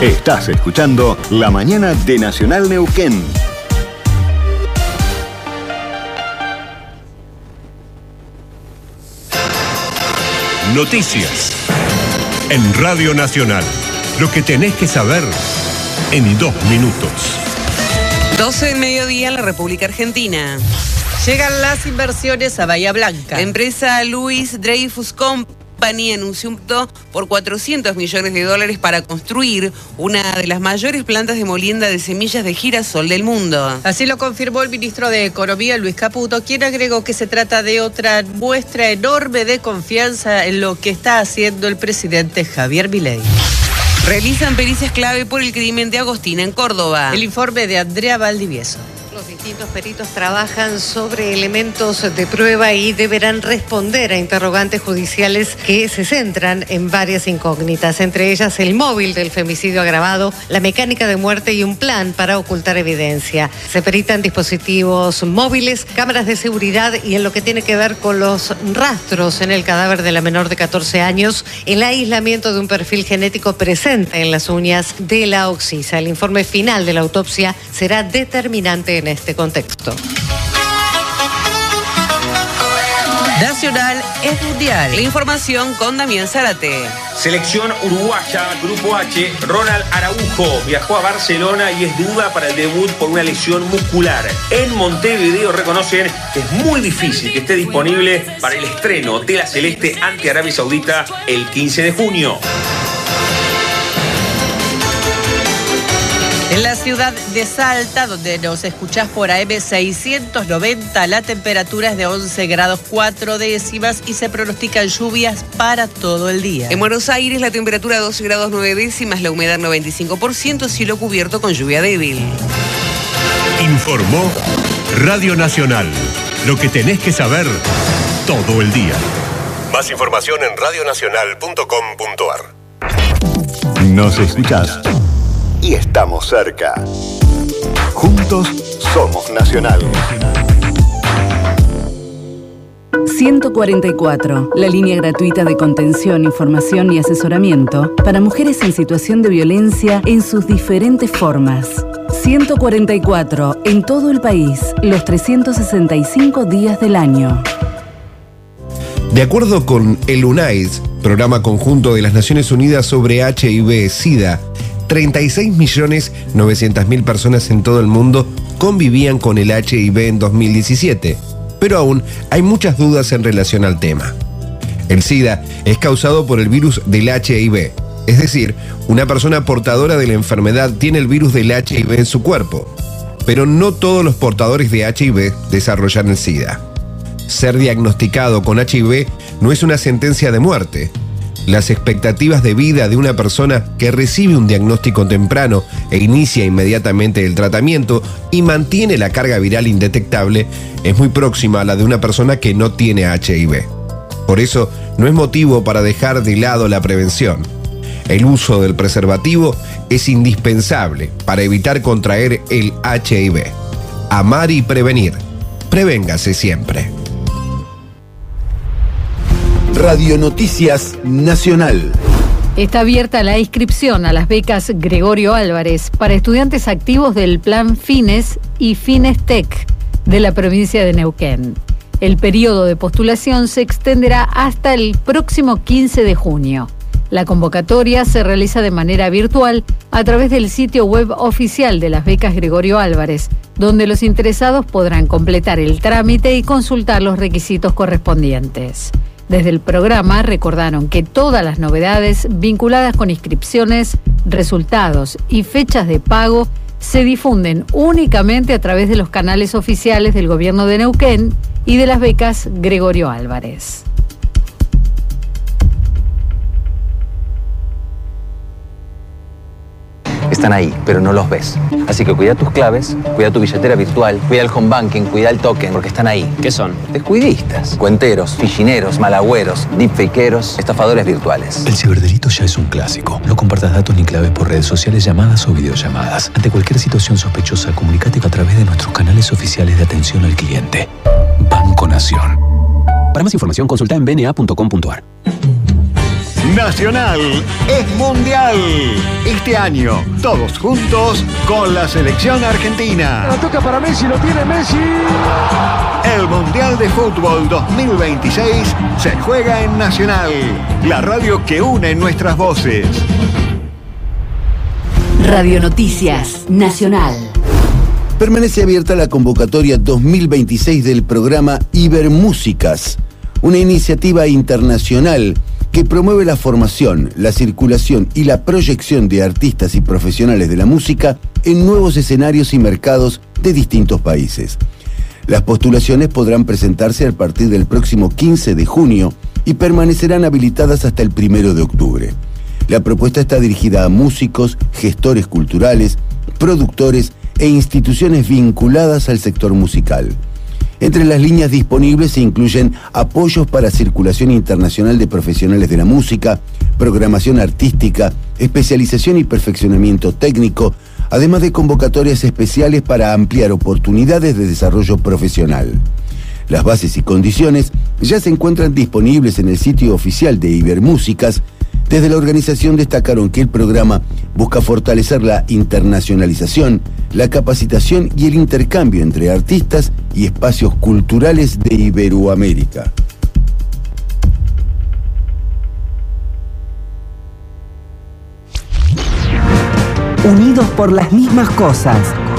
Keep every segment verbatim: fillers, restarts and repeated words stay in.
Estás escuchando La Mañana de Nacional Neuquén. Noticias en Radio Nacional. Lo que tenés que saber en dos minutos. doce del mediodía en la República Argentina. Llegan las inversiones a Bahía Blanca. La empresa Louis Dreyfus Company anunció un pacto por cuatrocientos millones de dólares para construir una de las mayores plantas de molienda de semillas de girasol del mundo. Así lo confirmó el ministro de Economía, Luis Caputo, quien agregó que se trata de otra muestra enorme de confianza en lo que está haciendo el presidente Javier Milei. Realizan pericias clave por el crimen de Agostina en Córdoba. El informe de Andrea Valdivieso. Los distintos peritos trabajan sobre elementos de prueba y deberán responder a interrogantes judiciales que se centran en varias incógnitas, entre ellas el móvil del femicidio agravado, la mecánica de muerte y un plan para ocultar evidencia. Se peritan dispositivos móviles, cámaras de seguridad y en lo que tiene que ver con los rastros en el cadáver de la menor de catorce años, el aislamiento de un perfil genético presente en las uñas de la occisa. El informe final de la autopsia será determinante en este contexto. Nacional es mundial. La información con Damián Zárate. Selección uruguaya, Grupo H. Ronald Araujo viajó a Barcelona y es duda para el debut por una lesión muscular. En Montevideo reconocen que es muy difícil que esté disponible para el estreno de la Celeste ante Arabia Saudita el quince de junio. En la ciudad de Salta, donde nos escuchás por A M seiscientos noventa, la temperatura es de once grados cuatro décimas y se pronostican lluvias para todo el día. En Buenos Aires la temperatura doce grados nueve décimas, la humedad noventa y cinco por ciento, cielo cubierto con lluvia débil. Informó Radio Nacional. Lo que tenés que saber todo el día. Más información en radio nacional punto com punto a r. Nos escuchás y estamos cerca. Juntos somos Nacional. ciento cuarenta y cuatro, la línea gratuita de contención, información y asesoramiento para mujeres en situación de violencia en sus diferentes formas. ciento cuarenta y cuatro, en todo el país, los trescientos sesenta y cinco días del año. De acuerdo con el UNAIDS, Programa Conjunto de las Naciones Unidas sobre H I V-Sida, treinta y seis millones novecientas mil personas en todo el mundo convivían con el H I V en dos mil diecisiete, pero aún hay muchas dudas en relación al tema. El SIDA es causado por el virus del H I V, es decir, una persona portadora de la enfermedad tiene el virus del H I V en su cuerpo, pero no todos los portadores de H I V desarrollan el SIDA. Ser diagnosticado con H I V no es una sentencia de muerte. Las expectativas de vida de una persona que recibe un diagnóstico temprano e inicia inmediatamente el tratamiento y mantiene la carga viral indetectable es muy próxima a la de una persona que no tiene H I V. Por eso, no es motivo para dejar de lado la prevención. El uso del preservativo es indispensable para evitar contraer el H I V. Amar y prevenir. Prevéngase siempre. Radio Noticias Nacional. Está abierta la inscripción a las becas Gregorio Álvarez para estudiantes activos del Plan Fines y Finestec de la provincia de Neuquén. El periodo de postulación se extenderá hasta el próximo quince de junio. La convocatoria se realiza de manera virtual a través del sitio web oficial de las becas Gregorio Álvarez, donde los interesados podrán completar el trámite y consultar los requisitos correspondientes. Desde el programa recordaron que todas las novedades vinculadas con inscripciones, resultados y fechas de pago se difunden únicamente a través de los canales oficiales del Gobierno de Neuquén y de las becas Gregorio Álvarez. Están ahí, pero no los ves. Así que cuida tus claves, cuida tu billetera virtual, cuida el home banking, cuida el token, porque están ahí. ¿Qué son? Descuidistas, cuenteros, fichineros, malagüeros, deepfakeros, estafadores virtuales. El ciberdelito ya es un clásico. No compartas datos ni claves por redes sociales, llamadas o videollamadas. Ante cualquier situación sospechosa, comunícate a través de nuestros canales oficiales de atención al cliente. Banco Nación. Para más información, consulta en b n a punto com punto a r. Nacional es mundial. Este año, todos juntos con la selección argentina. La toca para Messi, lo tiene Messi. El Mundial de Fútbol dos mil veintiséis se juega en Nacional, la radio que une nuestras voces. Radio Noticias Nacional. Permanece abierta la convocatoria dos mil veintiséis del programa Ibermúsicas, una iniciativa internacional que promueve la formación, la circulación y la proyección de artistas y profesionales de la música en nuevos escenarios y mercados de distintos países. Las postulaciones podrán presentarse a partir del próximo quince de junio y permanecerán habilitadas hasta el primero de octubre. La propuesta está dirigida a músicos, gestores culturales, productores e instituciones vinculadas al sector musical. Entre las líneas disponibles se incluyen apoyos para circulación internacional de profesionales de la música, programación artística, especialización y perfeccionamiento técnico, además de convocatorias especiales para ampliar oportunidades de desarrollo profesional. Las bases y condiciones ya se encuentran disponibles en el sitio oficial de Ibermúsicas. Desde la organización destacaron que el programa busca fortalecer la internacionalización, la capacitación y el intercambio entre artistas y espacios culturales de Iberoamérica. Unidos por las mismas cosas.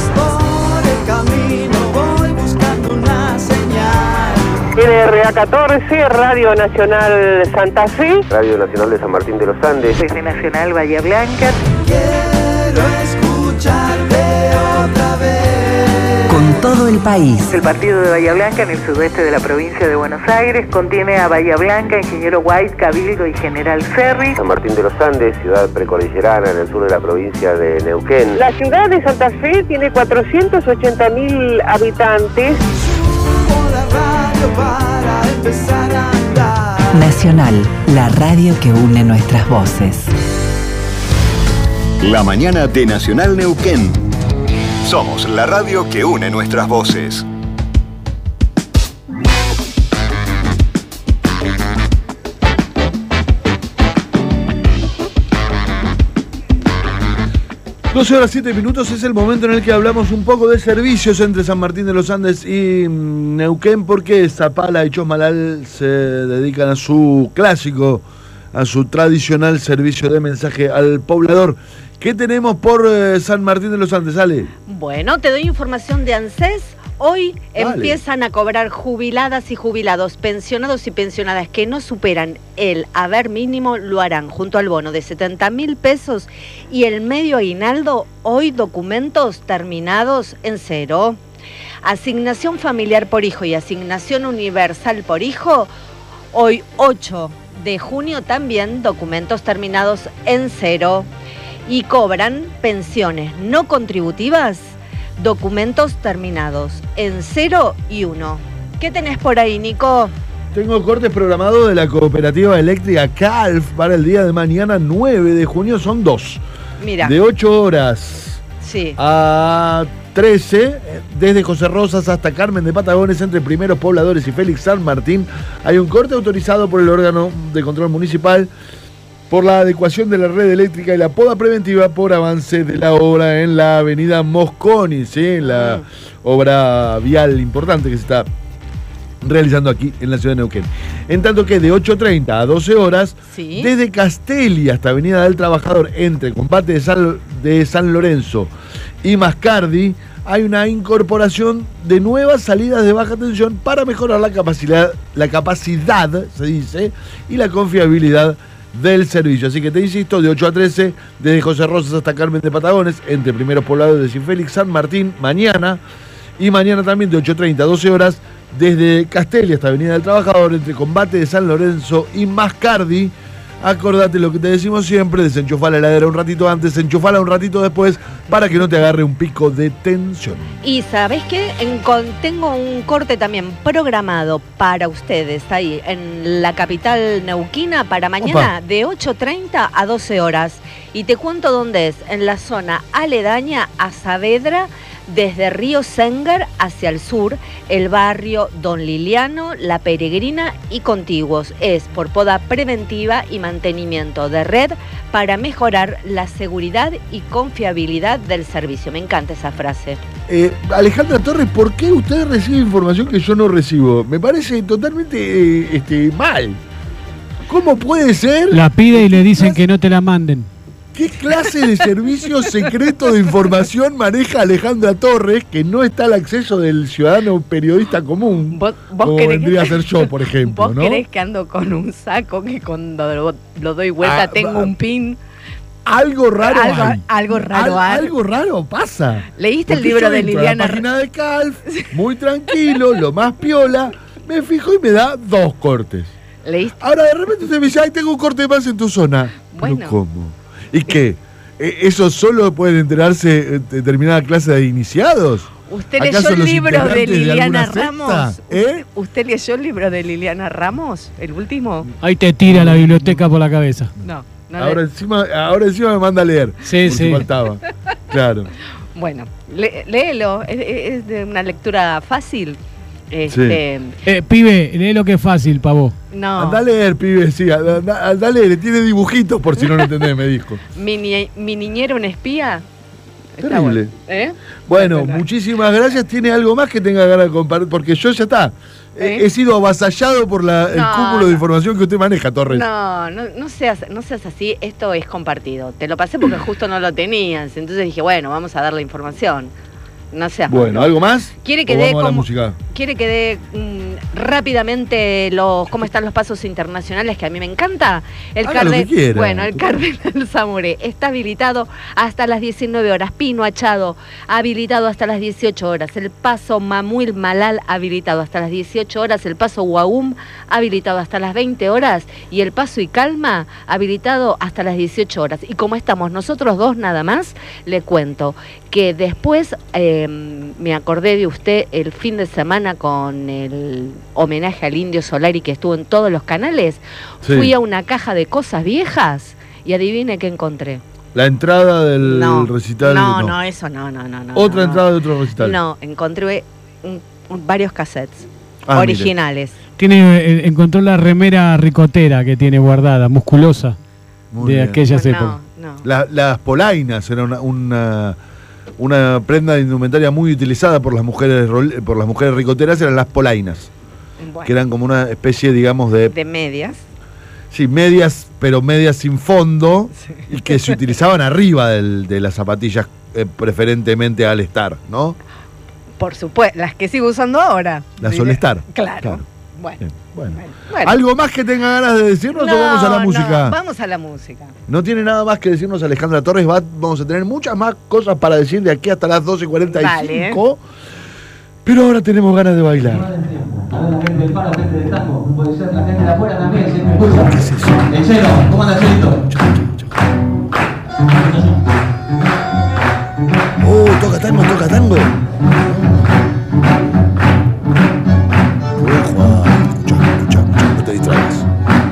N R A catorce, Radio Nacional Santa Fe. Radio Nacional de San Martín de los Andes. Desde Nacional Bahía Blanca. Quiero escucharte otra vez. Con todo el país. El partido de Bahía Blanca en el sudeste de la provincia de Buenos Aires contiene a Bahía Blanca, Ingeniero White, Cabildo y General Ferry. San Martín de los Andes, ciudad precordillerana en el sur de la provincia de Neuquén. La ciudad de Santa Fe tiene cuatrocientos ochenta mil habitantes. Para empezar a andar. Nacional, la radio que une nuestras voces. La mañana de Nacional Neuquén. Somos la radio que une nuestras voces. doce horas siete minutos es el momento en el que hablamos un poco de servicios entre San Martín de los Andes y Neuquén, porque Zapala y Chosmalal se dedican a su clásico, a su tradicional servicio de mensaje al poblador. ¿Qué tenemos por eh, San Martín de los Andes, Ale? Bueno, te doy información de ANSES. Hoy Dale. Empiezan a cobrar jubiladas y jubilados, pensionados y pensionadas que no superan el haber mínimo, lo harán junto al bono de setenta mil pesos y el medio aguinaldo, hoy documentos terminados en cero. Asignación familiar por hijo y asignación universal por hijo, hoy ocho de junio también documentos terminados en cero. Y cobran pensiones no contributivas, documentos terminados en cero y uno. ¿Qué tenés por ahí, Nico? Tengo cortes programados de la cooperativa eléctrica Calf para el día de mañana, nueve de junio, son dos. Mira. De ocho horas sí. a trece, desde José Rosas hasta Carmen de Patagones, entre Primeros Pobladores y Félix San Martín, hay un corte autorizado por el órgano de control municipal por la adecuación de la red eléctrica y la poda preventiva por avance de la obra en la avenida Mosconi, ¿sí? La mm. obra vial importante que se está realizando aquí en la ciudad de Neuquén. En tanto que de ocho treinta a doce horas, ¿sí? Desde Castelli hasta Avenida del Trabajador, entre Combate de San, de San Lorenzo y Mascardi, hay una incorporación de nuevas salidas de baja tensión para mejorar la capacidad, la capacidad, se dice, y la confiabilidad del servicio. Así que te insisto, de ocho a trece, desde José Rosas hasta Carmen de Patagones, entre Primeros Pobladores y Félix San Martín, mañana, y mañana también de ocho treinta a doce horas, desde Castelli hasta Avenida del Trabajador, entre Combate de San Lorenzo y Mascardi. Acordate lo que te decimos siempre, desenchufá la heladera un ratito antes, enchufala un ratito después, para que no te agarre un pico de tensión. Y ¿sabés qué? En, con, tengo un corte también programado para ustedes ahí en la capital neuquina para mañana. Opa. De ocho treinta a doce horas. Y te cuento dónde es, en la zona aledaña a Saavedra, desde Río Sengar hacia el sur, el barrio Don Liliano, La Peregrina y contiguos. Es por poda preventiva y mantenimiento de red para mejorar la seguridad y confiabilidad del servicio. Me encanta esa frase. Eh, Alejandra Torres, ¿por qué usted recibe información que yo no recibo? Me parece totalmente eh, este, mal. ¿Cómo puede ser? La pide y le dicen que no te la manden. ¿Qué clase de servicio secreto de información maneja Alejandra Torres que no está al acceso del ciudadano periodista común? ¿Vos, vos como querés vendría que, a ser yo, por ejemplo, ¿Vos ¿no? querés que ando con un saco que cuando lo, lo doy vuelta Ah, tengo ah, un pin? Algo raro Algo, hay. algo raro Al- hay. Algo raro pasa. ¿Leíste el Porque libro yo de entro Liliana a la página de Calf, muy tranquilo, lo más piola, me fijo y me da dos cortes. ¿Leíste? Ahora de repente usted me dice, ay, tengo un corte más en tu zona. Bueno. ¿Pero cómo? ¿Y qué? ¿E- ¿Eso solo pueden enterarse en determinada clase de iniciados? ¿Usted leyó ¿Acaso el los libro de integrantes de Liliana alguna secta? Ramos? ¿Eh? ¿Usted leyó el libro de Liliana Ramos? ¿El último? Ahí te tira la biblioteca por la cabeza. No. no Ahora le- encima, ahora encima me manda a leer. Sí, por sí. si faltaba. Claro. Bueno, lé- léelo. Es, es de una lectura fácil. Este, Eh, pibe, lee lo que es fácil para vos. No. Anda a leer, pibe, sí. Anda, anda a leer. Tiene dibujitos por si no lo entendés, me dijo. ¿Mi, ni- mi niñera una espía? Está Terrible. bueno. ¿Eh? Bueno, muchísimas gracias. ¿Tiene algo más que tenga ganas de compartir? Porque yo ya está. He- ¿Eh? He sido avasallado por la, el No, cúmulo de información que usted maneja, Torres. No, no, no seas, no seas así, esto es compartido. Te lo pasé porque justo no lo tenías, entonces dije, bueno, vamos a dar la información. No seas Bueno, malo. ¿algo más? ¿Quiere que ¿O dé vamos a la como- música? ¿Quiere que dé mm, rápidamente los cómo están los pasos internacionales que a mí me encanta? El Haga lo que quiera. Bueno, el Cardenal Zamoré está habilitado hasta las diecinueve horas. Pino Achado habilitado hasta las dieciocho horas. El paso Mamuil Malal habilitado hasta las dieciocho horas. El paso Guaum habilitado hasta las veinte horas. Y el paso Icalma habilitado hasta las dieciocho horas. Y como estamos nosotros dos nada más, le cuento que después eh, me acordé de usted el fin de semana con el homenaje al Indio Solari que estuvo en todos los canales. Sí. Fui a una caja de cosas viejas y adivine qué encontré. La entrada del No, recital. no, no, eso no, no, no. no Otra no, entrada de otro recital. No, encontré un- un- varios cassettes Ah, originales. Tiene, eh, encontró la remera ricotera que tiene guardada, musculosa, Muy de bien. aquellas Pues épocas. no, no. La- las polainas era una, una, una prenda de indumentaria muy utilizada por las mujeres rol- por las mujeres ricoteras, eran las polainas, Bueno, que eran como una especie, digamos, de, de medias. sí, medias, pero medias sin fondo, y que se utilizaban arriba del- de las zapatillas, eh, preferentemente al estar, ¿no? Por supuesto, las que sigo usando ahora. Las Diré- All-Star. Claro. Claro. Bueno. Bien, bueno. Bueno. ¿Algo más que tenga ganas de decirnos o vamos a la No, música? no, vamos a la música. No tiene nada más que decirnos Alejandra Torres. Va- vamos a tener muchas más cosas para decir de aquí hasta las doce cuarenta y cinco. Pero ahora tenemos ganas de bailar. A ver, la gente del paro, gente del tango, no puede ser, la gente de afuera también, si me escucha. ¿Qué es eso? ¿En serio? ¿Cómo anda, Celito?